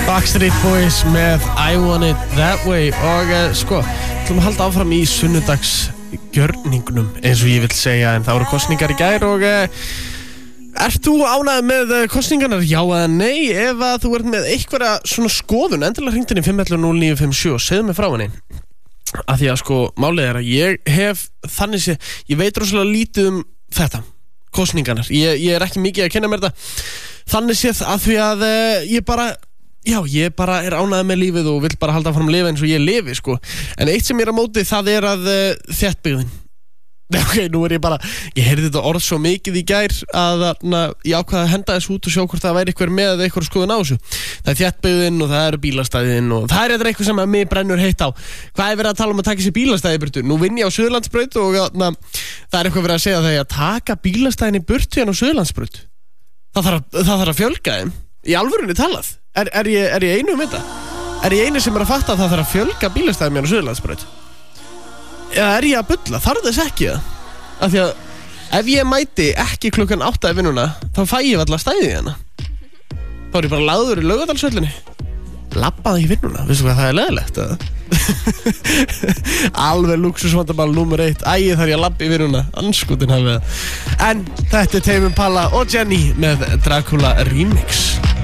Backstreet Boys með I Want It That Way og sko, ætlum að halda áfram í sunnudagsgjörningnum eins og ég vil segja, en það voru kosningar í gær og ert þú ánægð með kosningarnar? Já eða nei? Ef að þú ert með einhverja svona skoðun, endilega hringdu inn í 511-0957 og segðu mig frá henni. Af því að sko, málið er að ég hef þannig sé, ég veit rosalega lítið um þetta, kosningarnar. Ég er ekki mikið að kenna mér þetta. Þannig séð að því að ég bara er ánægð með lífið og vill bara halda fram lifa eins og ég lifi, sko. En eitt sem ég er á móti, það er að þéttbyggðin. Ok, nú er ég heyrði þetta orð svo mikið í gær að ég ákvaði að henda þessu út og sjá hvort það væri eitthvað með eða eitthvað skoðun á þessu. Það er þéttbyggðin og það eru bílastæðin og það er eitthvað sem að mig brennur heitt á. Hvað er verið að tala um að taka sér bílastæði í burtu? Nú vinn ég á Suðurlandsbraut og það er eitthvað verið að segja þegar að taka bílastæðin í burtu hérna á Suðurlandsbraut. Það þarf að fjölga þeim. Í alvörunni talað. Er ég einu um þetta? Er ég einu sem er að fatta að það þarf að fjölga bílastæðum hérna á Suðurlandsbraut? Eða er ég að bulla? Þarf þess ekki það? Af því að ef ég mæti ekki klukkan 8 í vinnuna, þá fæ ég alltaf stæði hérna. Þá er ég bara lagður í Laugardalshöllinni. Labbaði í vinnuna, veistu hvað það er leiðilegt? Alveg lúxusvandamál númer 1. Æ, þarf ég að labba í vinnuna. Andskotinn hafið það. En þetta er Tame Impala og Jenny með Dracula Remix.